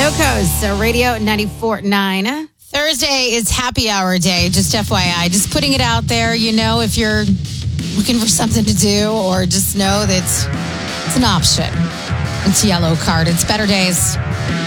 Coast, Radio 94.9. Thursday is happy hour day, just FYI. Just putting it out there, if you're looking for something to do or just know that it's an option. It's Yellow Card. It's better days.